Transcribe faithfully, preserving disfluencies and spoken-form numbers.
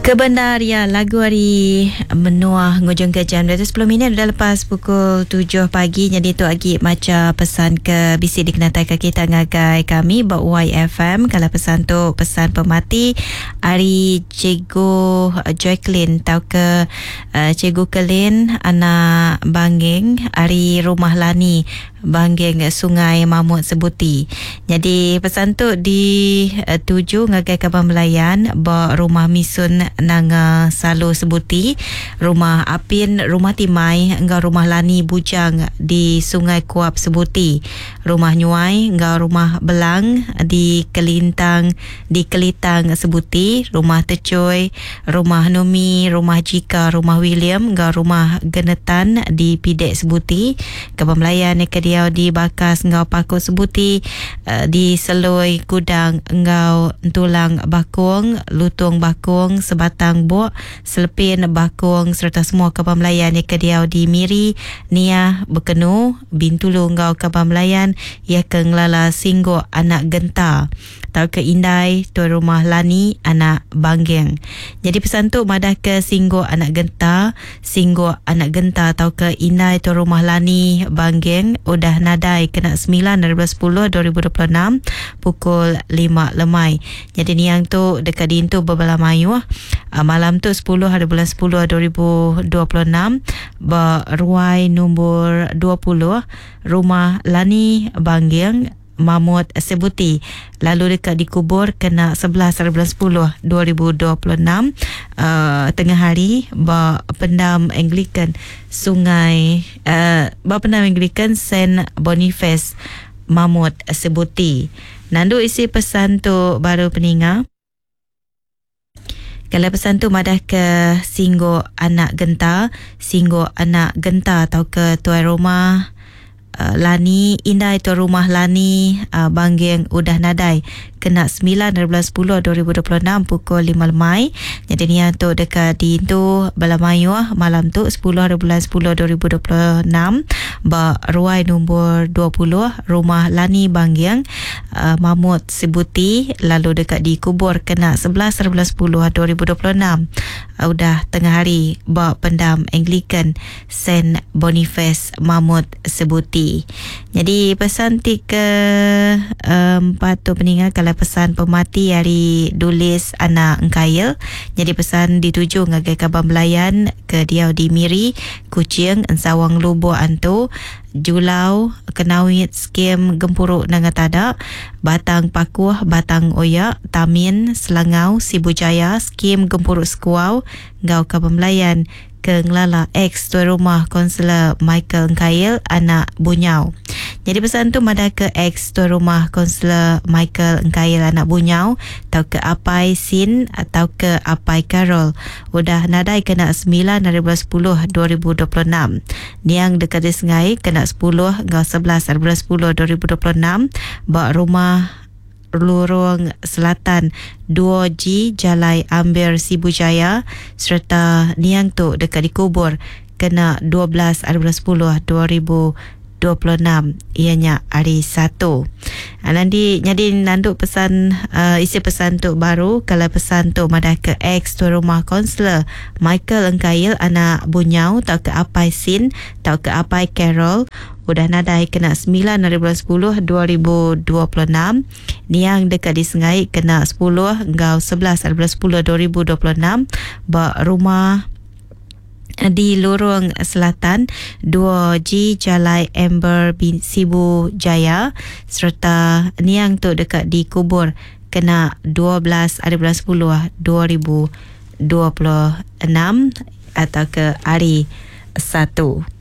Kebenar ya, lagu hari menua ngujung ke jam dua sepuluh minit dah lepas pukul tujuh pagi. Jadi tu lagi macam pesan ke bisi dikenatai ke kita ngagai kami bawa Y F M. Kalau pesan tu pesan pemati hari Cikgu Joycelyn tau ke uh, Cikgu Kelin anak Banggeng hari Rumah Lani Banggeng Sungai Mamut Sebuti. Jadi pesan tu di uh, tuju ngagai Kaban Melayan ba rumah misun nang uh, Salo Sebuti, rumah Apin Rumah Timai ngau rumah Lani Bujang di Sungai Kuap Sebuti, rumah Nyuai ngau rumah Belang di Kelintang di Kelitang Sebuti, rumah Tecoy, rumah Numi, rumah Jika, rumah William ngau rumah Genetan di Pidek Sebuti, Kaban Melayan Kediau di Bakas ngau Pakul Sebuti, uh, di Seloi Kudang ngau Tulang Bakung, Lutung Bakung, Sebatang Bok, Selepin Bakung serta semua Kaban Melayan yang kediau di Miri, Nia Bekenu, Bintulu ngau Kaban Melayan ia ke Ngelala Singgo anak Genta, tau ke Indai tuan rumah Lani anak Banggeng. Jadi pesan tu madah ke Singgo anak Genta, Singgo anak Genta tau ke Indai tuan rumah Lani Banggeng udah nadai kena sembilan dari bulan sepuluh dua ribu dua puluh enam pukul lima lemai. Jadi ni yang tu dekat dintu Berbala Mayu uh, malam tu sepuluh hari bulan sepuluh dua ribu dua puluh enam ba ruai nombor dua puluh rumah Lani Banggeng Mamut Sebuti, lalu dekat dikubur kena sebelas hari bulan sepuluh dua ribu dua puluh enam uh, tengah hari ba pendam Anglican Sungai uh, ba pendam Anglican Saint Boniface Mamut Sebuti. Nandu isi pesan tu baru peninga. Kalau pesan tu madah ke Singgo anak Genta, Singgo anak Genta atau ke tuan rumah Uh, Lani Indai tuan rumah Lani uh, Banggeng udah nadai kena sembilan dari bulan sepuluh dua ribu dua puluh enam pukul lima lemai. Jadi ni tu dekat di tu Balamayu malam tu sepuluh hari bulan sepuluh dua ribu dua puluh enam ba ruai nombor dua puluh rumah Lani Banggeng uh, Mamut Sebuti, lalu dekat di kubur kena sebelas hari bulan sepuluh dua ribu dua puluh enam uh, udah tengah hari ba pendam Anglican Saint Boniface Mamut Sebuti. Jadi pesan tiga um, patu peninggal kalau pesan pemati hari Dulis anak Engkail. Jadi pesan dituju ngagai Kaban Melayan ke Diau di Miri, Kucing, Ensawang Lubo Anto, Julau, Kenawit, Skim Gempuruk Nangatada, Batang Pakuh, Batang Oyak, Tamin, Selangau, Sibujaya, Skim Gempuruk Sekuau, Ngau Kaban Melayan ke Ngelala X tuan rumah Konselor Michael Engkail anak Bunyau. Jadi pesan tu madah ke X tuan rumah Konselor Michael Engkail anak Bunyau, atau ke Apai Sin atau ke Apai Carol udah nadai kena sembilan dari bulan sepuluh dua ribu dua puluh enam. Niang dekat di Sengai kena sepuluh ngau sebelas dari bulan sepuluh dua ribu dua puluh enam bak rumah Lorong Selatan dua G Jalai Amber Sibujaya serta niang tu dekat dikubur kena dua belas hari bulan sepuluh dua ribu dua puluh enam ianya hari Sabtu. Nanti jadi nanduk pesan uh, isi pesan tu baru kalau pesan tu madah ke X tuan rumah Konselor Michael Engkail anak Bunyau tau ke Apai Sin tau ke Apai Carol udah nadai kena sembilan dari bulan sepuluh dua ribu dua puluh enam. Niang dekat di Sengai kena sepuluh ngau sebelas dari bulan sepuluh dua ribu dua puluh enam ba rumah di Lorong Selatan dua G Jalai Amber bin Sibu Jaya serta niang tu dekat di kubur kena dua belas hari bulan sepuluh dua ribu dua puluh enam atau ke hari Sabtu.